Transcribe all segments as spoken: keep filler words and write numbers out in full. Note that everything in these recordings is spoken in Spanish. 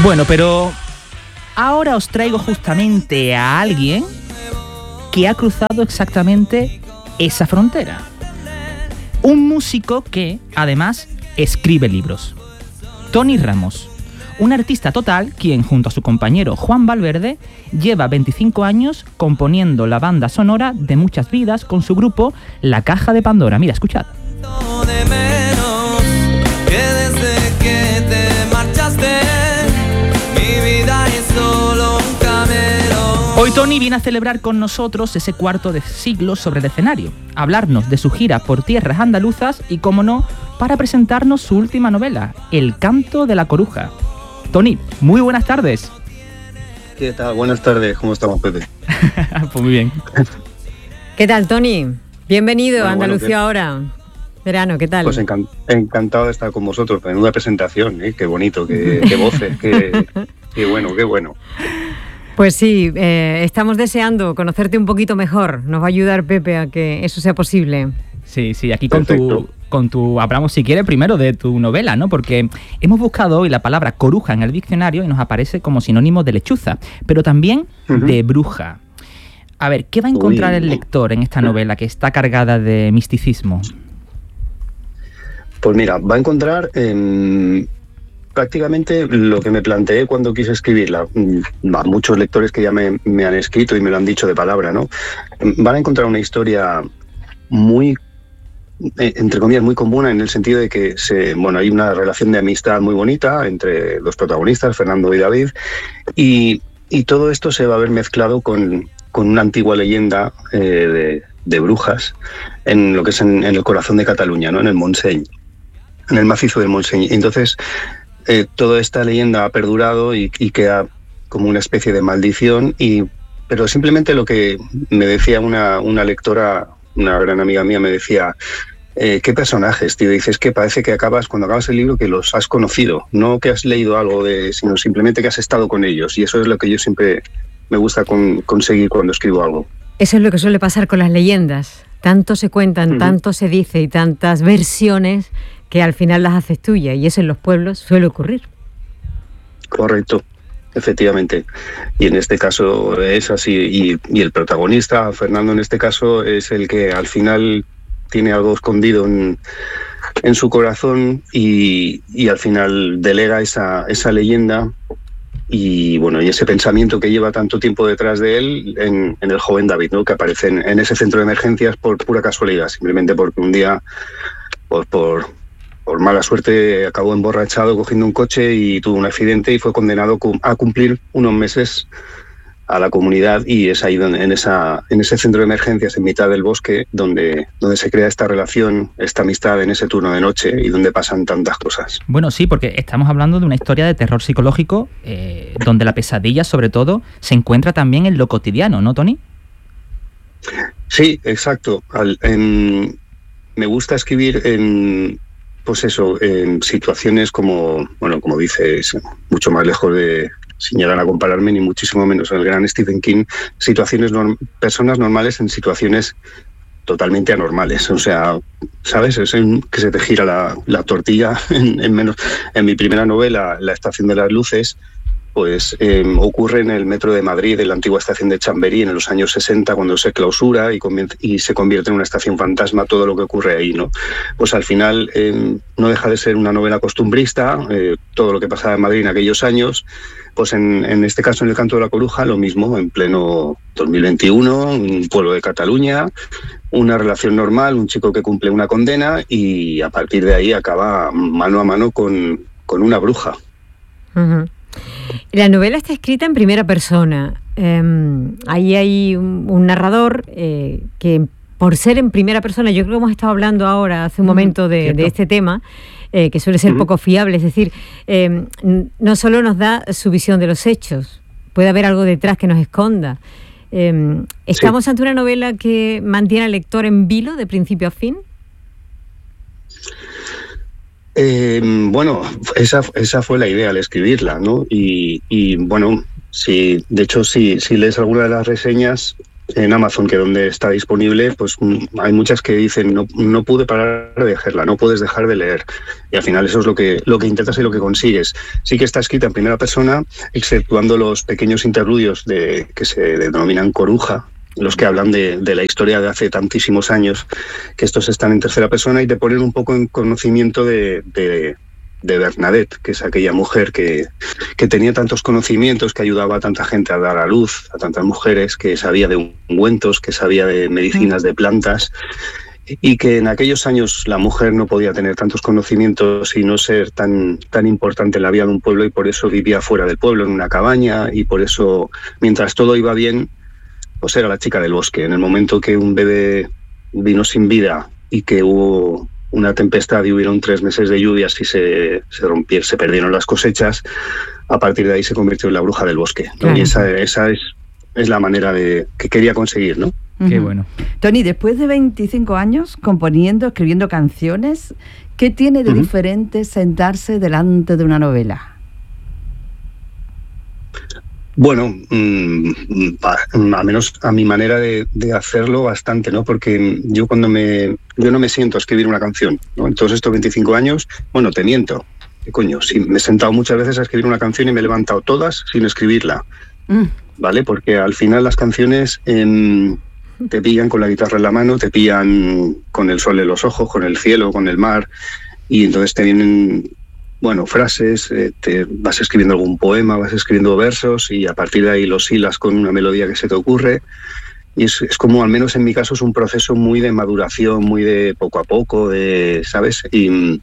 Bueno, pero ahora os traigo justamente a alguien que ha cruzado exactamente esa frontera. Un músico que, además, escribe libros. Tony Ramos, un artista total quien, junto a su compañero Juan Valverde, lleva veinticinco años componiendo la banda sonora de muchas vidas con su grupo La Caja de Pandora. Mira, escuchad. Hoy Tony viene a celebrar con nosotros ese cuarto de siglo sobre el escenario, a hablarnos de su gira por tierras andaluzas y, como no, para presentarnos su última novela, El Canto de la Coruja. Tony, muy buenas tardes. ¿Qué tal? Buenas tardes, ¿cómo estamos, Pepe? Pues muy bien. ¿Qué tal, Tony? Bienvenido bueno, a Andalucía bueno, ahora. Verano, ¿qué tal? Pues encan- encantado de estar con vosotros, en una presentación, ¿eh? Qué bonito, qué, qué voces, qué, qué bueno, qué bueno. Pues sí, eh, estamos deseando conocerte un poquito mejor. Nos va a ayudar Pepe a que eso sea posible. Sí, sí, aquí con tu, con tu... Hablamos, si quieres, primero de tu novela, ¿no? Porque hemos buscado hoy la palabra coruja en el diccionario y nos aparece como sinónimo de lechuza, pero también uh-huh. de bruja. A ver, ¿qué va a encontrar Uy. el lector en esta novela que está cargada de misticismo? Pues mira, va a encontrar... Eh, prácticamente lo que me planteé cuando quise escribirla. A muchos lectores que ya me, me han escrito y me lo han dicho de palabra, ¿no? Van a encontrar una historia muy, entre comillas, muy común en el sentido de que se, bueno, hay una relación de amistad muy bonita entre los protagonistas, Fernando y David, y, y todo esto se va a ver mezclado con, con una antigua leyenda eh, de, de brujas en lo que es en, en el corazón de Cataluña, ¿no? En el Montseny, en el macizo del Montseny. Entonces, Eh, toda esta leyenda ha perdurado y, y queda como una especie de maldición, y, pero simplemente lo que me decía una, una lectora, una gran amiga mía, me decía, eh, ¿qué personajes, tío? Dices que parece que acabas, cuando acabas el libro, que los has conocido, no que has leído algo, de, sino simplemente que has estado con ellos, y eso es lo que yo siempre me gusta con, conseguir cuando escribo algo. Eso es lo que suele pasar con las leyendas. Tanto se cuentan, uh-huh. tanto se dice y tantas versiones que al final las haces tuyas, y eso en los pueblos suele ocurrir. Correcto, efectivamente. Y en este caso es así, y, y el protagonista, Fernando, en este caso, es el que al final tiene algo escondido en, en su corazón y, y al final delega esa, esa leyenda y bueno, y ese pensamiento que lleva tanto tiempo detrás de él en, en el joven David, ¿no? Que aparece en, en ese centro de emergencias por pura casualidad, simplemente porque un día, pues por... por mala suerte, acabó emborrachado cogiendo un coche y tuvo un accidente y fue condenado a cumplir unos meses a la comunidad, y es ahí donde, en, esa, en ese centro de emergencias en mitad del bosque, donde, donde se crea esta relación, esta amistad en ese turno de noche y donde pasan tantas cosas. Bueno, sí, porque estamos hablando de una historia de terror psicológico eh, donde la pesadilla, sobre todo, se encuentra también en lo cotidiano, ¿no, Tony? Sí, exacto. Al, en, me gusta escribir en... Pues eso, en situaciones como, bueno, como dices, mucho más lejos de, sin llegar a compararme, ni muchísimo menos el gran Stephen King, situaciones, norm, personas normales en situaciones totalmente anormales. O sea, ¿sabes? Es en, que se te gira la, la tortilla en, en menos. En mi primera novela, La Estación de las Luces, pues eh, ocurre en el metro de Madrid, en la antigua estación de Chamberí, en los años sesenta, cuando se clausura y, y se convierte en una estación fantasma, todo lo que ocurre ahí, ¿no? Pues al final eh, no deja de ser una novela costumbrista, eh, todo lo que pasaba en Madrid en aquellos años. Pues en, en este caso, en El Canto de la Coruja, lo mismo, en pleno dos mil veintiuno, un pueblo de Cataluña, una relación normal, un chico que cumple una condena y a partir de ahí acaba mano a mano con, con una bruja. Uh-huh. La novela está escrita en primera persona. Eh, ahí hay un, un narrador eh, que, por ser en primera persona, yo creo que hemos estado hablando ahora, hace un momento, de, de este tema, eh, que suele ser uh-huh. poco fiable. Es decir, eh, no solo nos da su visión de los hechos, puede haber algo detrás que nos esconda. Eh, ¿Estamos sí. ante una novela que mantiene al lector en vilo de principio a fin? Eh, bueno, esa, esa fue la idea al escribirla, ¿no? Y, y bueno, si, de hecho, si, si lees alguna de las reseñas, en Amazon, que donde está disponible, pues hay muchas que dicen no, no pude parar de leerla, no puedes dejar de leer. Y al final eso es lo que, lo que intentas y lo que consigues. Sí que está escrita en primera persona, exceptuando los pequeños interludios de, que se denominan coruja, los que hablan de, de la historia de hace tantísimos años, que estos están en tercera persona y te ponen un poco en conocimiento de... de de Bernadette, que es aquella mujer que, que tenía tantos conocimientos, que ayudaba a tanta gente a dar a luz, a tantas mujeres, que sabía de ungüentos, que sabía de medicinas, de plantas, y que en aquellos años la mujer no podía tener tantos conocimientos y no ser tan, tan importante en la vida de un pueblo, y por eso vivía fuera del pueblo, en una cabaña, y por eso, mientras todo iba bien, pues era la chica del bosque. En el momento que un bebé vino sin vida y que hubo una tempestad y hubieron tres meses de lluvias y se, se rompieron, se perdieron las cosechas, a partir de ahí se convirtió en la bruja del bosque, ¿no? Claro. Y esa, esa es, es la manera de que quería conseguir, ¿no? Uh-huh. Qué bueno. Tony, después de veinticinco años componiendo, escribiendo canciones, ¿qué tiene de uh-huh. diferente sentarse delante de una novela? Bueno, mmm, a menos a mi manera de, de hacerlo bastante, ¿no? Porque yo cuando me yo no me siento a escribir una canción, ¿no? En todos estos veinticinco años, bueno, te miento, ¿qué coño? Sí, me he sentado muchas veces a escribir una canción y me he levantado todas sin escribirla, mm. ¿vale? Porque al final las canciones eh, te pillan con la guitarra en la mano, te pillan con el sol en los ojos, con el cielo, con el mar, y entonces te vienen... Bueno, frases, eh, te vas escribiendo algún poema, vas escribiendo versos y a partir de ahí los hilas con una melodía que se te ocurre. Y es, es como, al menos en mi caso, es un proceso muy de maduración, muy de poco a poco, de, ¿sabes? Y,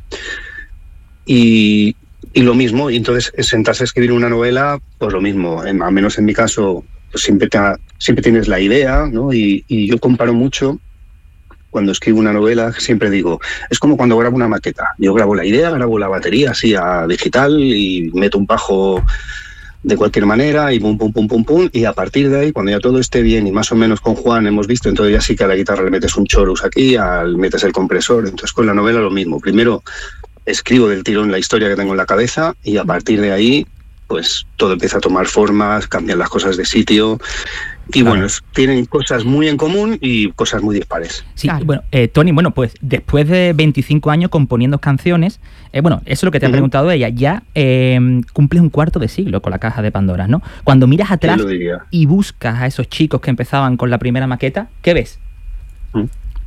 y, y lo mismo, y entonces sentarse a escribir una novela, pues lo mismo, en, al menos en mi caso, pues siempre, te, siempre tienes la idea, ¿no? Y, y yo comparo mucho. Cuando escribo una novela siempre digo, es como cuando grabo una maqueta. Yo grabo la idea, grabo la batería así a digital y meto un bajo de cualquier manera y pum, pum, pum, pum, pum. Y a partir de ahí, cuando ya todo esté bien y más o menos con Juan hemos visto, entonces ya sí que a la guitarra le metes un chorus aquí, al, metes el compresor. Entonces con la novela lo mismo. Primero escribo del tirón la historia que tengo en la cabeza y a partir de ahí, pues todo empieza a tomar formas, cambian las cosas de sitio. Y claro. Bueno, tienen cosas muy en común y cosas muy dispares. Sí, claro. Bueno, eh, Tony, bueno, pues después de veinticinco años componiendo canciones, eh, bueno, eso es lo que te ha uh-huh. preguntado ella, ya eh, cumples un cuarto de siglo con la Caja de Pandora, ¿no? Cuando miras atrás y buscas a esos chicos que empezaban con la primera maqueta, ¿qué ves? Uh.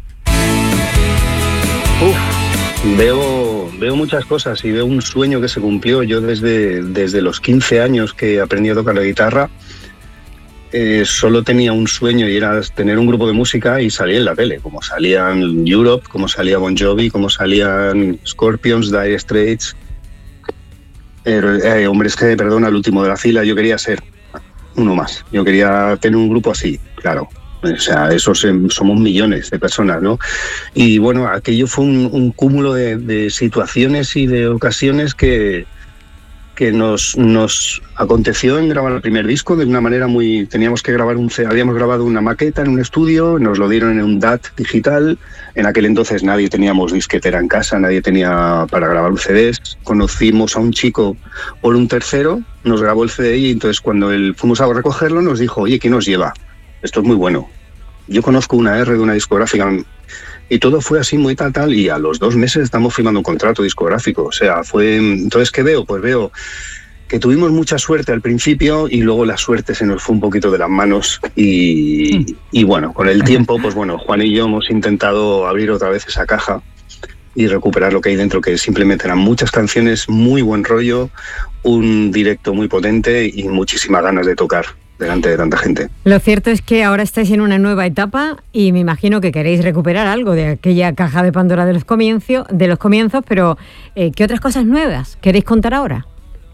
Uf, veo, veo muchas cosas y veo un sueño que se cumplió. Yo desde, desde los quince años que aprendí a tocar la guitarra, Eh, solo tenía un sueño y era tener un grupo de música y salir en la tele, como salían Europe, como salía Bon Jovi, como salían Scorpions, Dire Straits, eh, eh, Hombres G, perdón, al último de la fila. Yo quería ser uno más, yo quería tener un grupo así, claro. O sea, esos somos millones de personas, ¿no? Y bueno, aquello fue un, un cúmulo de, de situaciones y de ocasiones que... que nos, nos aconteció en grabar el primer disco de una manera muy... Teníamos que grabar un... Habíamos grabado una maqueta en un estudio, nos lo dieron en un D A T digital. En aquel entonces nadie teníamos disquetera en casa, nadie tenía para grabar un C Ds. Conocimos a un chico por un tercero, nos grabó el C D y entonces cuando él, fuimos a recogerlo nos dijo, oye, ¿quién nos lleva? Esto es muy bueno. Yo conozco una R de una discográfica... Y todo fue así muy tal, tal, y a los dos meses estamos firmando un contrato discográfico. O sea, fue... Entonces, ¿qué veo? Pues veo que tuvimos mucha suerte al principio y luego la suerte se nos fue un poquito de las manos y, y bueno, con el tiempo, pues bueno, Juan y yo hemos intentado abrir otra vez esa caja y recuperar lo que hay dentro, que simplemente eran muchas canciones, muy buen rollo, un directo muy potente y muchísimas ganas de tocar delante de tanta gente. Lo cierto es que ahora estáis en una nueva etapa y me imagino que queréis recuperar algo de aquella caja de Pandora de los comienzos, de los comienzos, pero eh, ¿qué otras cosas nuevas queréis contar ahora?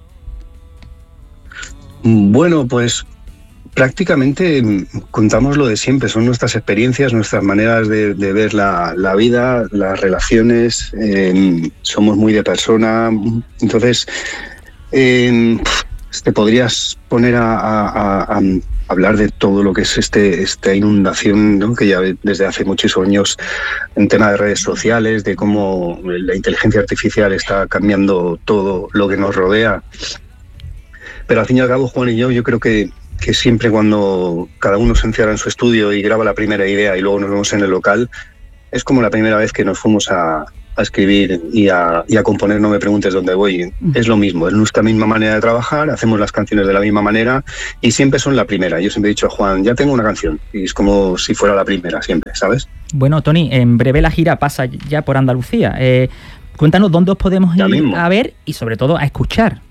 Bueno, pues prácticamente contamos lo de siempre, son nuestras experiencias, nuestras maneras de, de ver la, la vida, las relaciones, eh, somos muy de persona, entonces... Eh, te podrías poner a, a, a, a hablar de todo lo que es este esta inundación, ¿no? Que ya desde hace muchos años en tema de redes sociales, de cómo la inteligencia artificial está cambiando todo lo que nos rodea. Pero al fin y al cabo, Juan y yo, yo creo que que siempre cuando cada uno se encierra en su estudio y graba la primera idea y luego nos vemos en el local, es como la primera vez que nos fuimos a, a escribir y a, y a componer. No me preguntes dónde voy, es lo mismo, es nuestra misma manera de trabajar, hacemos las canciones de la misma manera y siempre son la primera. Yo siempre he dicho a Juan, ya tengo una canción, y es como si fuera la primera siempre, ¿sabes? Bueno, Tony, en breve la gira pasa ya por Andalucía. Eh, cuéntanos dónde os podemos ir a ver y sobre todo a escuchar.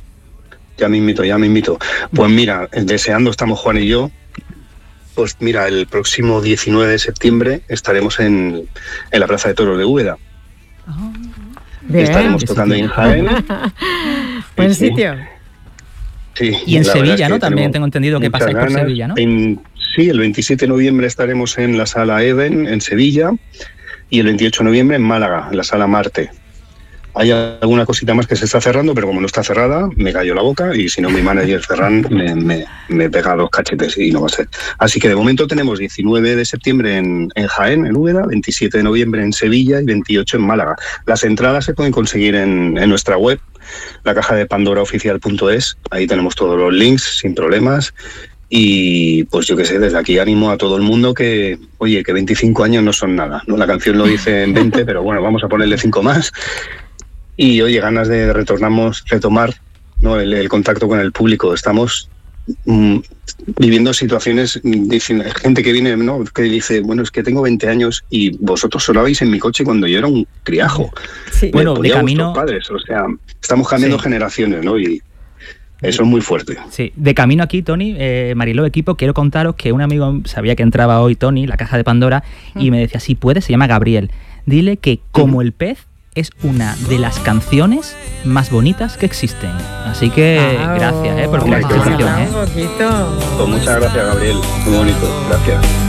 Ya me invito, ya me invito. Pues mira, deseando estamos Juan y yo. Pues mira, el próximo diecinueve de septiembre estaremos en, en la Plaza de Toros de Úbeda. Oh, estaremos tocando en Jaén. Buen sí, sitio. Sí, y en Sevilla, ¿no? También tengo entendido que pasáis por Sevilla, ¿no? En, sí, el veintisiete de noviembre estaremos en la Sala Eden, en Sevilla, y el veintiocho de noviembre en Málaga, en la Sala Marte. Hay alguna cosita más que se está cerrando, pero como no está cerrada, me cayó la boca y si no mi manager Ferran me, me, me pega los cachetes y no va a ser. Así que de momento tenemos diecinueve de septiembre en, en Jaén, en Úbeda, veintisiete de noviembre en Sevilla y veintiocho en Málaga. Las entradas se pueden conseguir en, en nuestra web, la caja de pandora oficial punto es. Ahí tenemos todos los links sin problemas. Y pues yo qué sé, desde aquí animo a todo el mundo que, oye, que veinticinco años no son nada, ¿no? La canción lo dice en veinte, pero bueno, vamos a ponerle cinco más. Y oye, ganas de retornamos, retomar, ¿no? el, el contacto con el público. Estamos mm, viviendo situaciones, dicen, gente que viene, ¿no? Que dice, bueno, es que tengo veinte años y vosotros sonabais en mi coche cuando yo era un criajo. Sí. Bueno, de camino... Padres. O sea, estamos cambiando sí. generaciones, ¿no? Y eso es muy fuerte. Sí, de camino aquí, Tony, eh, Mariló, equipo, quiero contaros que un amigo sabía que entraba hoy Tony, la caja de Pandora, mm. y me decía, si puede, se llama Gabriel. Dile que como mm. el pez, es una de las canciones más bonitas que existen. Así que oh, gracias, ¿eh? Por la explicación, ¿eh? Pues muchas gracias, Gabriel. Muy bonito. Gracias.